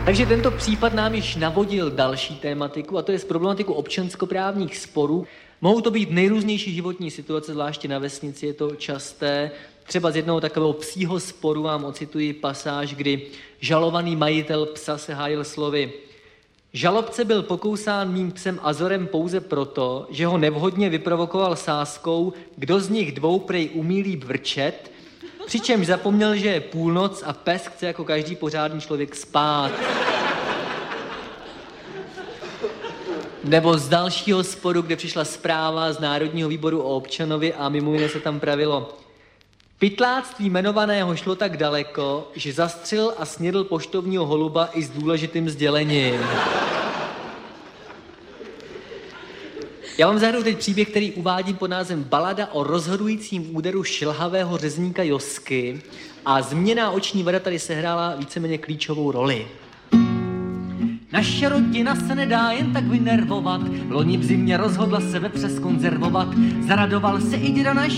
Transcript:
Takže tento případ nám již navodil další tématiku, a to je problematiku občanskoprávních sporů. Mohou to být nejrůznější životní situace, zvláště na vesnici je to časté. Třeba z jednoho takového psího sporu vám ocituji pasáž, kdy žalovaný majitel psa se hájil slovy: žalobce byl pokousán mým psem Azorem pouze proto, že ho nevhodně vyprovokoval sázkou, kdo z nich dvou prej umí líp vrčet, přičemž zapomněl, že je půlnoc a pes chce jako každý pořádný člověk spát. Nebo z dalšího sporu, kde přišla zpráva z Národního výboru o občanovi a mimo jiné se tam pravilo: pytláctví jmenovaného šlo tak daleko, že zastřelil a snědl poštovního holuba i s důležitým sdělením. Já vám zahraju teď příběh, který uvádím pod názvem Balada o rozhodujícím úderu šilhavého řezníka Josky, a změněná oční vada tady sehrála víceméně klíčovou roli. Naše rodina se nedá jen tak vynervovat, loni v zimě rozhodla se vepře zkonzervovat, zaradoval se i děda náš